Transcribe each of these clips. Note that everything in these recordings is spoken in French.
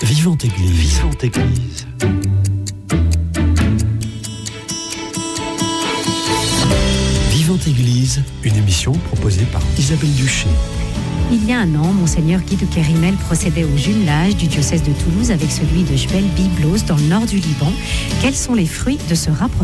Vivante Église. Vivante Église. Vivante Église, une émission proposée par Isabelle Duché. Il y a un an, Monseigneur Guy de Kérimel procédait au jumelage du diocèse de Toulouse avec celui de Jebel Byblos dans le nord du Liban. Quels sont les fruits de ce rapprochement ?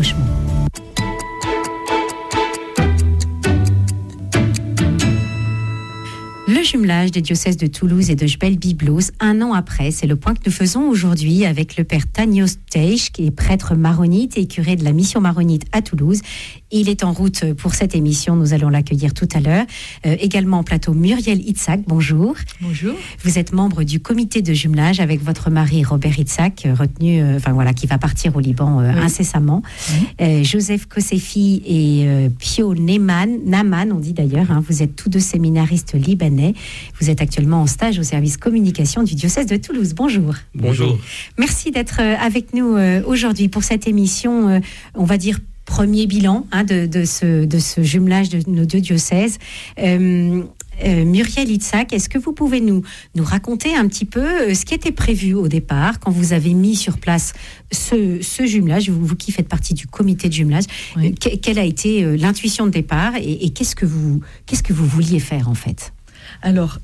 Le jumelage des diocèses de Toulouse et de Jebel Byblos, un an après, c'est le point que nous faisons aujourd'hui avec le père Tanios Teish, qui est prêtre maronite et curé de la mission maronite à Toulouse. Il est en route pour cette émission, nous allons l'accueillir tout à l'heure. Également en plateau, Muriel Itzhak, bonjour. Bonjour. Vous êtes membre du comité de jumelage avec votre mari Robert Itzhak, retenu, qui va partir au Liban incessamment. Oui. Joseph Kossefi et Pio Naman, on dit d'ailleurs, vous êtes tous deux séminaristes libanais. Vous êtes actuellement en stage au service communication du diocèse de Toulouse. Bonjour. Bonjour. Merci d'être avec nous aujourd'hui pour cette émission, on va dire, premier bilan de ce jumelage de nos deux diocèses. Muriel Itzhak, est-ce que vous pouvez nous raconter un petit peu ce qui était prévu au départ quand vous avez mis sur place ce jumelage, vous qui faites partie du comité de jumelage, oui. Quelle a été l'intuition de départ et qu'est-ce que vous vouliez faire en fait ? Alors,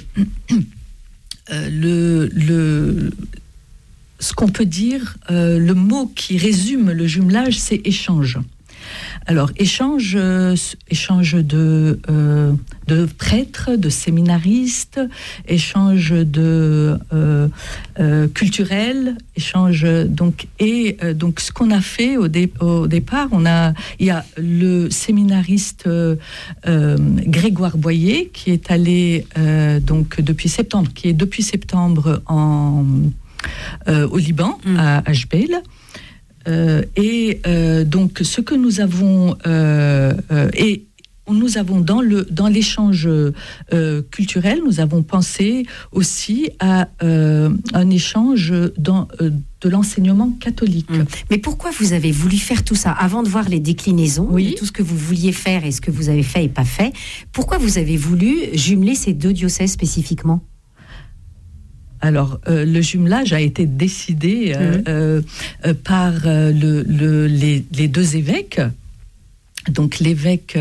ce qu'on peut dire, le mot qui résume le jumelage, c'est échange. Alors, échange de prêtres, de séminaristes, échange culturel, échange donc ce qu'on a fait au départ, il y a le séminariste Grégoire Boyer qui est allé depuis septembre au Liban à Jebel. Donc ce que nous avons dans l'échange culturel, nous avons pensé aussi à un échange de l'enseignement catholique. Mais pourquoi vous avez voulu faire tout ça avant de voir les déclinaisons, de tout ce que vous vouliez faire et ce que vous avez fait et pas fait? Pourquoi vous avez voulu jumeler ces deux diocèses spécifiquement? Alors, le jumelage a été décidé par les deux évêques. Donc, l'évêque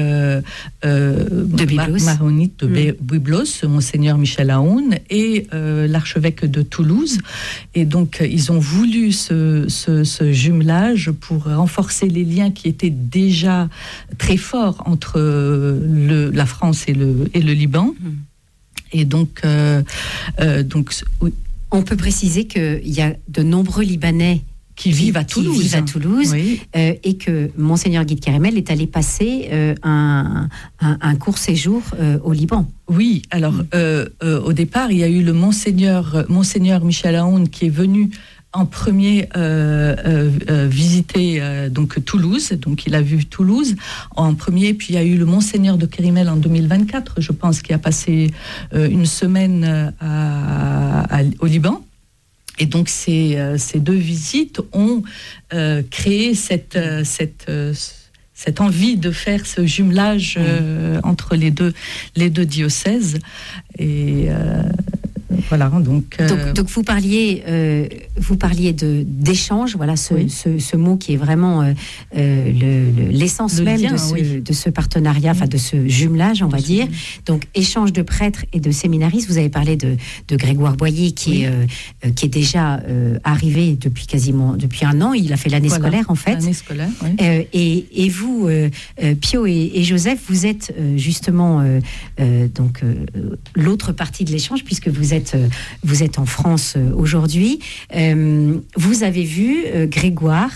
maronite de Byblos, Monseigneur Michel Aoun, et l'archevêque de Toulouse. Et donc, ils ont voulu ce jumelage pour renforcer les liens qui étaient déjà très forts entre la France et le Liban. Et donc, oui. On peut préciser qu'il y a de nombreux Libanais qui vivent à Toulouse oui. Et que Monseigneur Guy de Kérimel est allé passer un court séjour au Liban. Oui, alors au départ, il y a eu le Monseigneur Michel Aoun qui est venu en premier visiter Toulouse, donc il a vu Toulouse en premier, puis il y a eu le Monseigneur de Kérimel en 2024, je pense, qui a passé une semaine au Liban. Et donc ces deux visites ont créé cette envie de faire ce jumelage entre les deux diocèses. Et voilà, donc vous parliez d'échange, voilà ce mot qui est vraiment l'essence même lien, de ce partenariat, de ce jumelage, on va dire. Donc échange de prêtres et de séminaristes. Vous avez parlé de Grégoire Boyer qui est déjà arrivé depuis un an. Il a fait l'année scolaire en fait. L'année scolaire. Oui. Et vous, Pio et Joseph, vous êtes justement l'autre partie de l'échange puisque vous êtes en France aujourd'hui. Vous avez vu Grégoire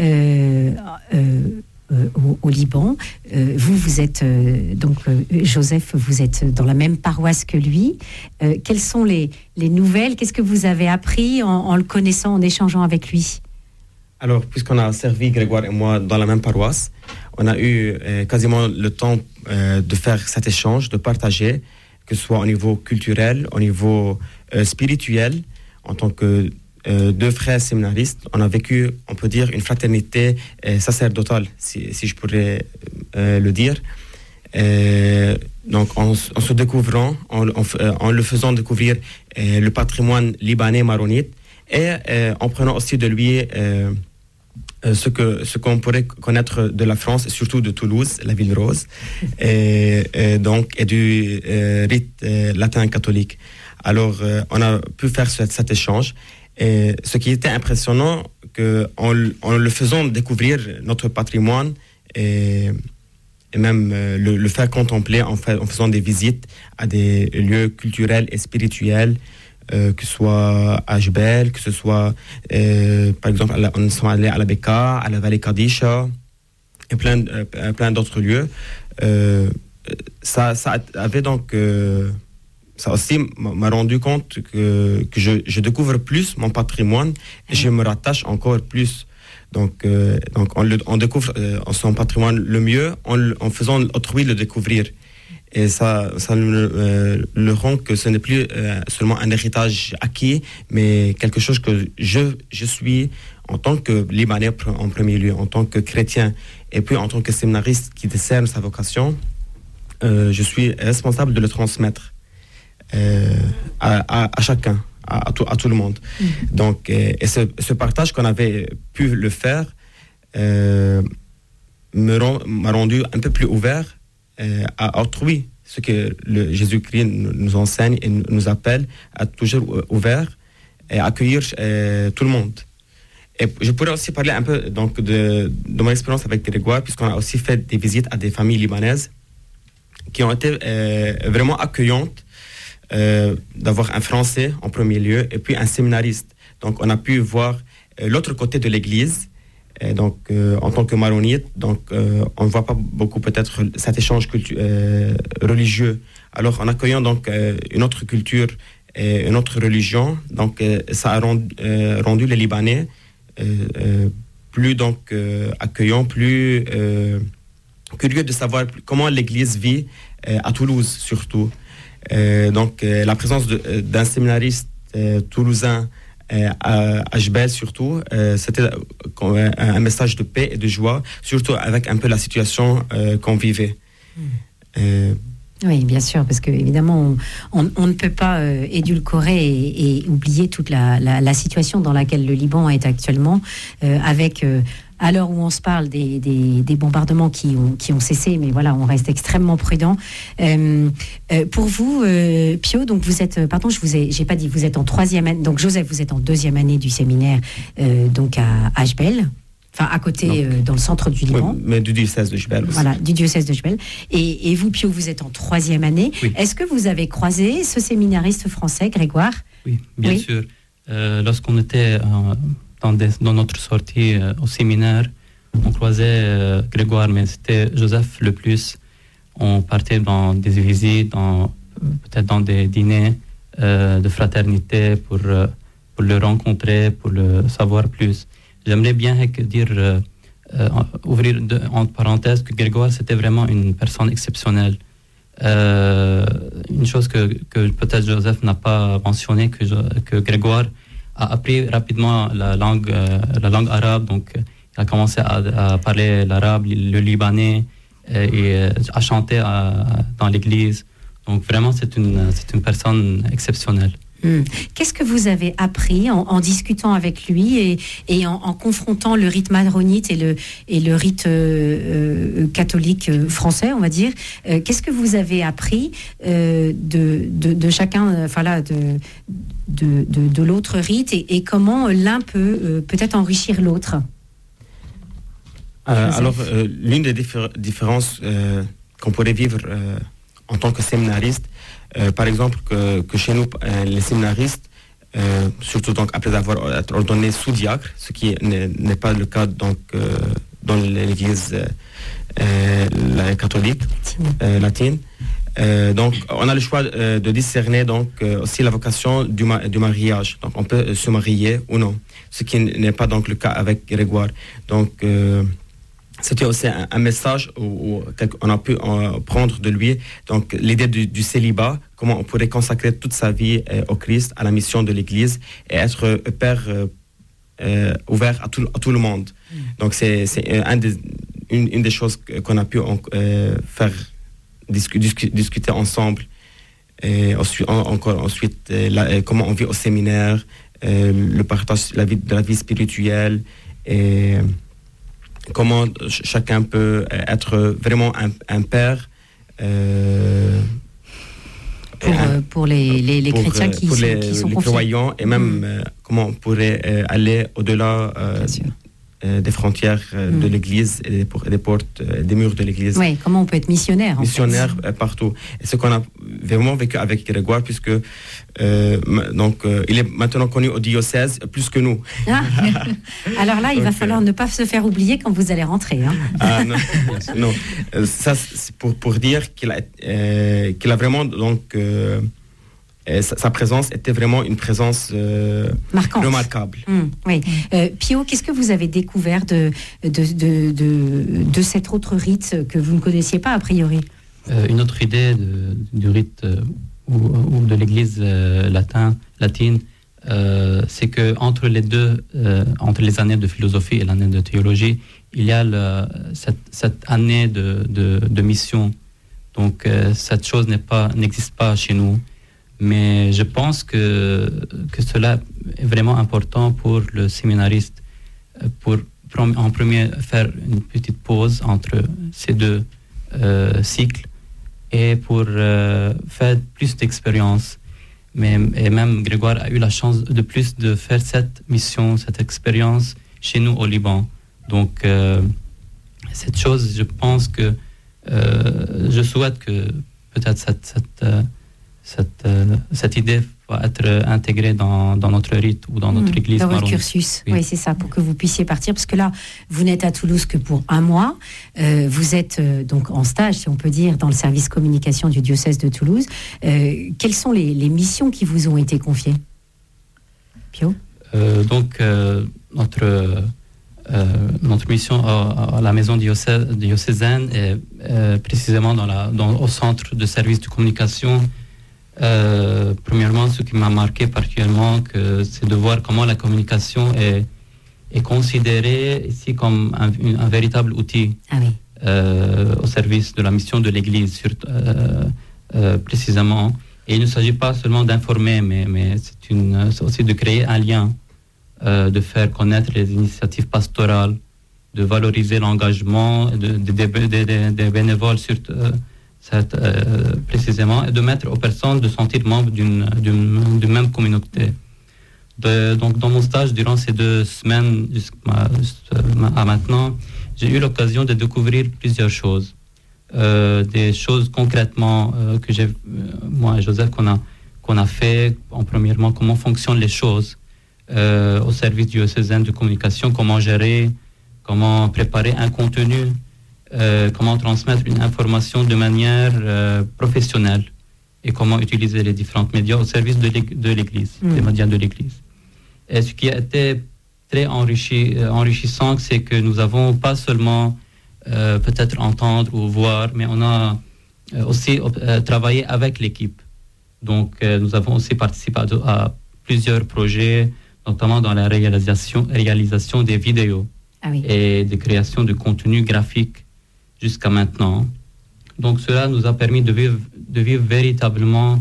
au Liban. Vous êtes Joseph, vous êtes dans la même paroisse que lui. Quelles sont les nouvelles? Qu'est-ce que vous avez appris en le connaissant, en échangeant avec lui? Alors, puisqu'on a servi Grégoire et moi dans la même paroisse, on a eu quasiment le temps de faire cet échange, de partager, que ce soit au niveau culturel, au niveau spirituel. En tant que deux frères séminaristes, on a vécu, on peut dire, une fraternité sacerdotale, si je pourrais le dire. Donc en se découvrant, en le faisant découvrir le patrimoine libanais maronite, et en prenant aussi de lui ce qu'on pourrait connaître de la France, et surtout de Toulouse, la ville rose, et du rite latin catholique. Alors, on a pu faire cet échange. Et ce qui était impressionnant, en le faisant découvrir notre patrimoine et même le faire contempler en faisant des visites à des lieux culturels et spirituels, que ce soit à Jbel, que ce soit, par exemple, on est allé à la Beka, à la vallée Kadisha, et plein d'autres lieux. Ça avait donc... ça aussi m'a rendu compte que je découvre plus mon patrimoine et je me rattache encore plus. Donc on découvre son patrimoine le mieux en faisant autrui le découvrir. Et ça le rend que ce n'est plus seulement un héritage acquis, mais quelque chose que je suis en tant que Libanais en premier lieu, en tant que chrétien, et puis en tant que séminariste qui discerne sa vocation, je suis responsable de le transmettre à chacun, à tout le monde. Donc, et ce partage qu'on avait pu le faire m'a rendu un peu plus ouvert à autrui, ce que Jésus-Christ nous enseigne et nous appelle à toujours ouvert et accueillir tout le monde. Et je pourrais aussi parler un peu donc de mon expérience avec Grégoire, puisqu'on a aussi fait des visites à des familles libanaises qui ont été vraiment accueillantes, d'avoir un Français en premier lieu et puis un séminariste. Donc on a pu voir l'autre côté de l'église. Et donc en tant que maronite, donc on ne voit pas beaucoup peut-être cet échange religieux. Alors en accueillant donc une autre culture et une autre religion, donc ça a rendu les Libanais plus donc accueillants, plus curieux de savoir comment l'église vit à Toulouse surtout. Donc la présence d'un séminariste toulousain à Jbel surtout, c'était un message de paix et de joie, surtout avec un peu la situation qu'on vivait. Oui, bien sûr, parce que évidemment, on ne peut pas édulcorer et oublier toute la situation dans laquelle le Liban est actuellement, avec à l'heure où on se parle des bombardements qui ont cessé, mais voilà, on reste extrêmement prudent. Pour vous, Pio, donc vous êtes, pardon, j'ai pas dit, vous êtes en 3e année, donc Joseph, vous êtes en 2e année du séminaire, donc à Jbel. Enfin, à côté, dans le centre du Liban. Oui, mais du diocèse de Jbel aussi. Voilà, du diocèse de Jbel. Et vous, Pio, vous êtes en 3e année. Oui. Est-ce que vous avez croisé ce séminariste français, Grégoire ? Oui, bien sûr. Lorsqu'on était dans notre sortie au séminaire, on croisait Grégoire, mais c'était Joseph le plus. On partait dans des visites, peut-être dans des dîners de fraternité pour le rencontrer, pour le savoir plus. J'aimerais bien dire, ouvrir entre parenthèses, que Grégoire, c'était vraiment une personne exceptionnelle. Une chose que peut-être Joseph n'a pas mentionné, que Grégoire a appris rapidement la langue arabe. Donc, il a commencé à parler l'arabe, le libanais, et à chanter dans l'église. Donc, vraiment, c'est une personne exceptionnelle. Qu'est-ce que vous avez appris en discutant avec lui et en confrontant le rite maronite et le rite catholique français, on va dire? Qu'est-ce que vous avez appris de chacun, enfin là, de l'autre rite et comment l'un peut peut-être enrichir l'autre? Alors, l'une des différences qu'on pourrait vivre en tant que séminariste, par exemple, que chez nous, les séminaristes, surtout donc après avoir été ordonnés sous-diacre, ce qui n'est pas le cas donc, dans l'église catholique latine. Donc, on a le choix de discerner donc, aussi la vocation du mariage. Donc, on peut se marier ou non, ce qui n'est pas donc le cas avec Grégoire. Donc, c'était aussi un message où on a pu prendre de lui donc l'idée du célibat, comment on pourrait consacrer toute sa vie au Christ, à la mission de l'Église et être père ouvert à tout le monde. Donc c'est une des choses qu'on a pu faire discuter ensemble. Et ensuite comment on vit au séminaire, le partage de la vie spirituelle, et comment chacun peut être vraiment un père pour les chrétiens qui sont les confiés. croyants, et même comment on pourrait aller au-delà des frontières de l'Église et des portes, des murs de l'Église. Oui, comment on peut être missionnaire partout. Et ce qu'on a vraiment vécu avec Grégoire, puisque il est maintenant connu au diocèse plus que nous. Alors là, il va falloir ne pas se faire oublier quand vous allez rentrer. Non. Ça, c'est pour dire qu'il a vraiment sa présence était vraiment une présence remarquable. Oui. Pio, qu'est-ce que vous avez découvert de cet autre rite que vous ne connaissiez pas a priori? Une autre idée du rite ou de l'Église latine, c'est que entre les années de philosophie et l'année de théologie, il y a cette année de mission. Donc cette chose n'existe pas chez nous. Mais je pense que cela est vraiment important pour le séminariste, pour en premier faire une petite pause entre ces deux cycles et pour faire plus d'expérience. Et même Grégoire a eu la chance de plus de faire cette mission, cette expérience chez nous au Liban. Donc cette chose, je pense que je souhaite que peut-être cette idée va être intégrée dans notre rite ou dans notre église. Dans votre cursus, oui, c'est ça, pour que vous puissiez partir. Parce que là, vous n'êtes à Toulouse que pour 1 mois. Vous êtes donc en stage, si on peut dire, dans le service communication du diocèse de Toulouse. Quelles sont les missions qui vous ont été confiées, Pio? Notre mission à la maison diocésaine est précisément au centre de service de communication. Premièrement, ce qui m'a marqué particulièrement, c'est de voir comment la communication est considérée ici comme un véritable outil au service de la mission de l'Église, précisément. Et il ne s'agit pas seulement d'informer, mais c'est aussi de créer un lien, de faire connaître les initiatives pastorales, de valoriser l'engagement des bénévoles, surtout. Précisément, et de mettre aux personnes de sentir membres d'une même communauté. Donc, dans mon stage, durant ces 2 semaines à maintenant, j'ai eu l'occasion de découvrir plusieurs choses. Des choses concrètement que moi et Joseph, qu'on a fait. Premièrement, comment fonctionnent les choses au service diocésain de communication, comment gérer, comment préparer un contenu, comment transmettre une information de manière professionnelle et comment utiliser les différents médias au service de l'Église, les médias de l'Église. Et ce qui a été très enrichissant, c'est que nous n'avons pas seulement peut-être entendre ou voir, mais on a aussi travaillé avec l'équipe. Donc nous avons aussi participé à plusieurs projets, notamment dans la réalisation des vidéos et de création de contenu graphique jusqu'à maintenant. Donc cela nous a permis de vivre véritablement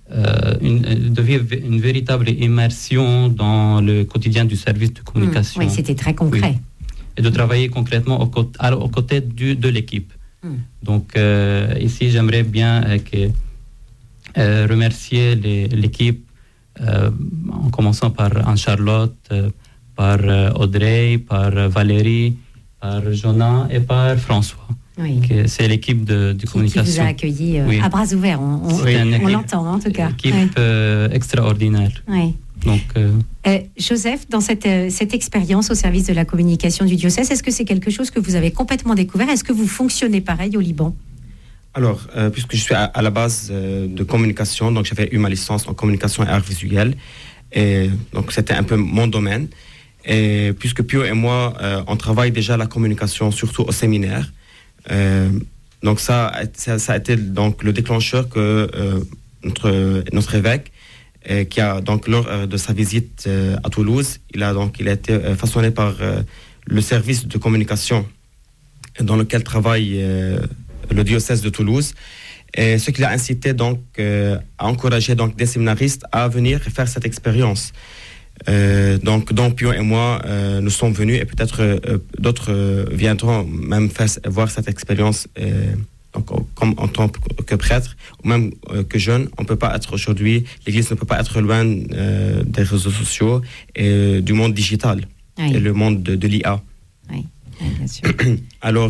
une véritable immersion dans le quotidien du service de communication. Oui, c'était très concret. Oui. Et de travailler concrètement aux côtés de l'équipe. Donc ici, j'aimerais bien remercier l'équipe, en commençant par Anne-Charlotte, par Audrey, par Valérie, par Jonah et par François. Oui. C'est l'équipe de communication. Qui vous a accueilli à bras ouverts, on l'entend en tout cas. Une équipe extraordinaire. Oui. Donc, Joseph, dans cette expérience au service de la communication du diocèse, est-ce que c'est quelque chose que vous avez complètement découvert? Est-ce que vous fonctionnez pareil au Liban? Alors, puisque je suis à la base de communication, donc j'avais eu ma licence en communication et art visuel, et donc c'était un peu mon domaine. Et puisque Pio et moi, on travaille déjà la communication, surtout au séminaire, donc ça a été donc le déclencheur que notre évêque, qui a donc lors de sa visite à Toulouse, il a été façonné par le service de communication dans lequel travaille le diocèse de Toulouse. Et ce qui l'a incité donc à encourager donc des séminaristes à venir faire cette expérience. Donc Pio et moi, nous sommes venus et peut-être d'autres viendront même voir cette expérience. Donc, comme en tant que prêtre ou même que jeune, on peut pas être aujourd'hui, l'Église ne peut pas être loin des réseaux sociaux et du monde digital et le monde de l'IA. Oui, bien sûr. Alors,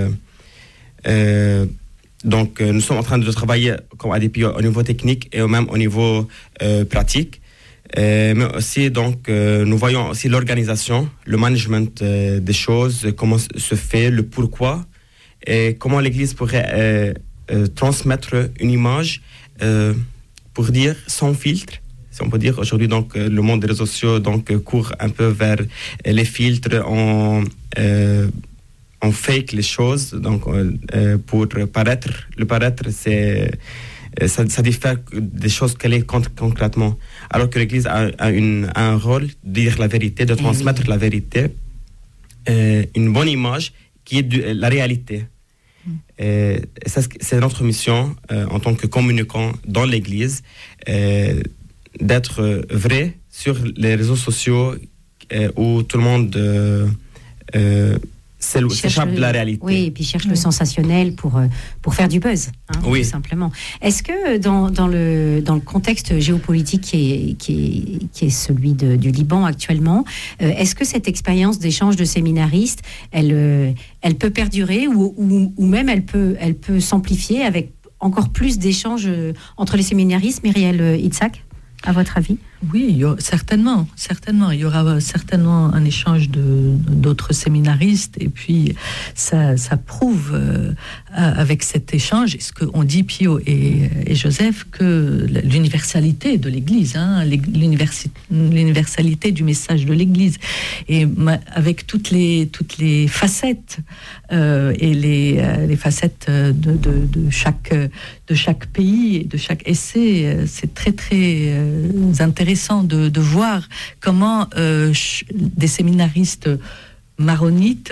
donc, nous sommes en train de travailler comme ADPIO au niveau technique et même au niveau pratique. Mais aussi, donc, nous voyons aussi l'organisation, le management des choses, comment se fait, le pourquoi. Et comment l'Église pourrait transmettre une image pour dire sans filtre, si on peut dire. Aujourd'hui, donc, le monde des réseaux sociaux donc, court un peu vers les filtres, on fake les choses donc, pour paraître. Le paraître, ça diffère des choses qu'elle est concrètement. Alors que l'Église a un rôle de dire la vérité, de transmettre la vérité, une bonne image qui est la réalité. Et ça, c'est notre mission en tant que communicant dans l'Église, d'être vrai sur les réseaux sociaux où tout le monde s'échappe de la réalité. Oui, et puis cherche le sensationnel pour faire du buzz, tout simplement. Est-ce que dans le contexte géopolitique qui est celui du Liban actuellement, est-ce que cette expérience d'échange de séminaristes, elle peut perdurer ou même elle peut s'amplifier avec encore plus d'échanges entre les séminaristes, Myriel Itzhak, à votre avis? Oui, certainement. Il y aura certainement un échange d'autres séminaristes. Et puis, ça prouve, avec cet échange, ce qu'on dit, Pio et Joseph, que l'universalité de l'Église, l'universalité du message de l'Église. Et avec toutes les facettes, et les facettes de chaque pays, de chaque essai, c'est très, très intéressant de voir comment des séminaristes maronites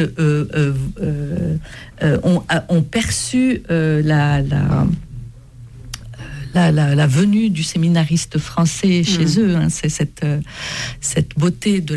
ont perçu la venue du séminariste français chez eux. C'est cette beauté de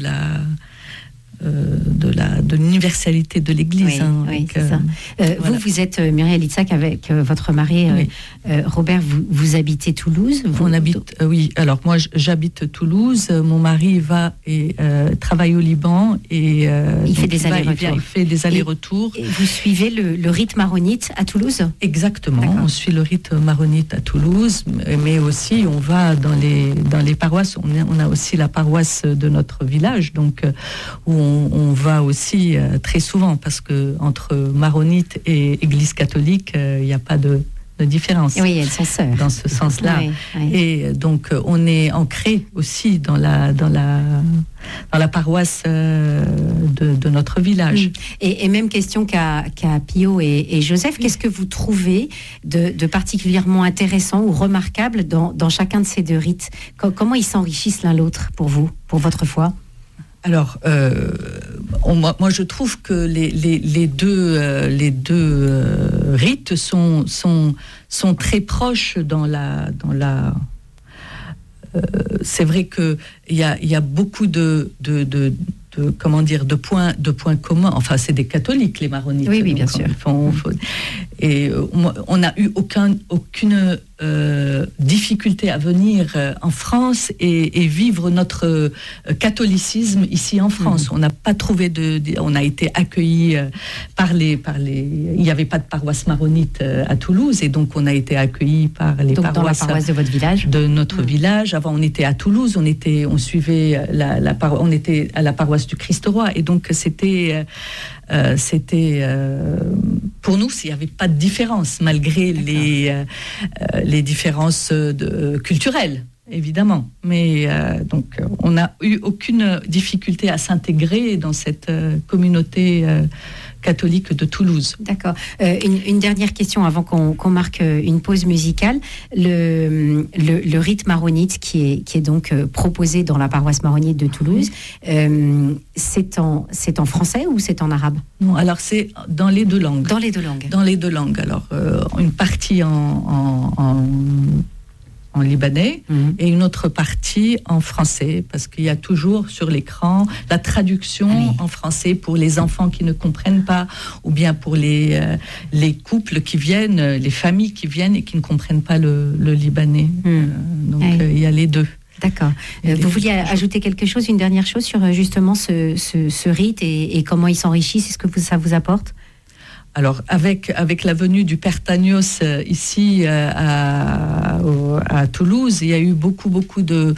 l'universalité de l'Église. Oui, c'est ça. Voilà. Vous êtes, Myriel Itzhak, avec votre mari, Robert, vous habitez Toulouse. On habite, oui. Alors moi, j'habite Toulouse. Mon mari va et travaille au Liban et il fait des allers-retours. Il fait des allers-retours. Et vous suivez le rite maronite à Toulouse? Exactement. D'accord. On suit le rite maronite à Toulouse, mais aussi on va dans les paroisses. On a aussi la paroisse de notre village, donc où on va aussi très souvent, parce que entre maronite et Église catholique, il n'y a pas de différence. Oui, elles sont sœurs. Dans ce sens-là. Oui. Et donc, on est ancré aussi dans la paroisse de notre village. Et même question qu'à Pio et Joseph, qu'est-ce que vous trouvez de particulièrement intéressant ou remarquable dans chacun de ces deux rites? Comment ils s'enrichissent l'un l'autre pour vous, pour votre foi? Alors, moi, je trouve que les deux rites sont très proches dans la. C'est vrai que il y a beaucoup de points communs. Enfin, c'est des catholiques, les maronites. Oui, bien sûr. Et on n'a eu aucune difficulté à venir en France et vivre notre catholicisme ici en France. On n'a pas trouvé on a été accueillis par les. Il n'y avait pas de paroisse maronite à Toulouse, et donc on a été accueillis par les paroisses. Dans la paroisse de votre village. De notre village. Avant, on était à Toulouse. On suivait on était à la paroisse du Christ-Roi, et donc c'était pour nous, il n'y avait pas de différence malgré les différences culturelles. évidemment. Mais donc, on n'a eu aucune difficulté à s'intégrer dans cette communauté catholique de Toulouse. D'accord. Une dernière question avant qu'on marque une pause musicale. Le rite maronite qui est donc proposé dans la paroisse maronite de Toulouse, c'est en français ou c'est en arabe? Non, alors c'est dans les deux langues. Dans les deux langues. Dans les deux langues. Alors, une partie en libanais et une autre partie en français, parce qu'il y a toujours sur l'écran la traduction en français pour les enfants qui ne comprennent pas, ou bien pour les couples qui viennent, les familles qui viennent et qui ne comprennent pas le libanais. Donc il y a les deux. D'accord. Vous vouliez ajouter quelque chose, une dernière chose sur justement ce rite et comment il s'enrichit, c'est ce que ça vous apporte? Alors, avec la venue du Père Tanios ici à Toulouse, il y a eu beaucoup de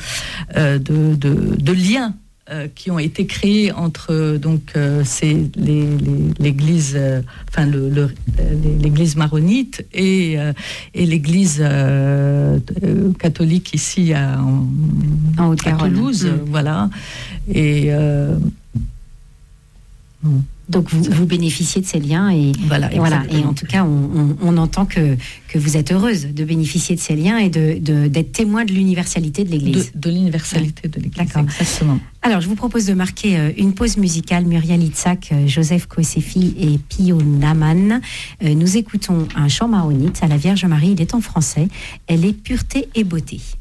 liens qui ont été créés entre donc l'église, l'église maronite et l'église catholique ici à Toulouse, voilà. Et donc vous bénéficiez de ces liens et en tout cas on entend que vous êtes heureuse de bénéficier de ces liens et d'être témoin de l'universalité de l'Église. De l'universalité de l'Église. D'accord. Exactement. Alors je vous propose de marquer une pause musicale. Muriel Itzhak, Joseph Kosefi et Pio Naman. Nous écoutons un chant maronite à la Vierge Marie. Il est en français. Elle est pureté et beauté.